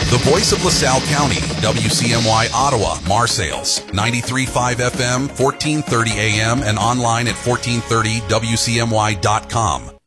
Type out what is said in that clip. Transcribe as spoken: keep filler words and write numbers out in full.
The voice of LaSalle County, W C M Y Ottawa, Marseilles, ninety-three point five F M, fourteen thirty A M, and online at fourteen thirty W C M Y dot com.